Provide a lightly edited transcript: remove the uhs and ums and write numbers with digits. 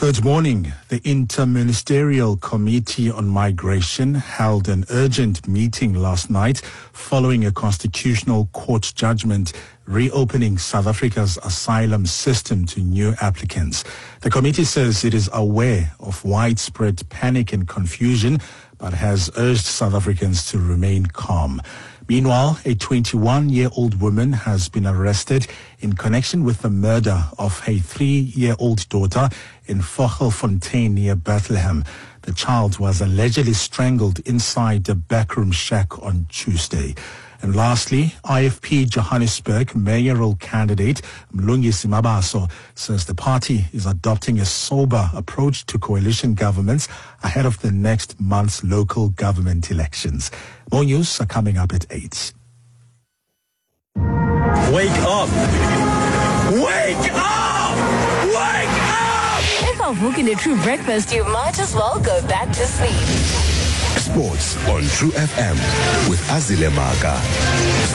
Good morning. The Interministerial Committee on Migration held an urgent meeting last night following a constitutional court judgment reopening South Africa's asylum system to new applicants. The committee says it is aware of widespread panic and confusion, but has urged South Africans to remain calm. Meanwhile, a 21-year-old woman has been arrested in connection with the murder of a 3-year-old daughter in Vogelfontein near Bethlehem. The child was allegedly strangled inside a backroom shack on Tuesday. And lastly, IFP Johannesburg mayoral candidate Mlungisi Mabaso says the party is adopting a sober approach to coalition governments ahead of the next month's local government elections. More news are coming up at 8. Wake up! Wake up! Wake up! If I'm booking a true breakfast, you might as well go back to sleep. Sports on True FM with Azile Maka.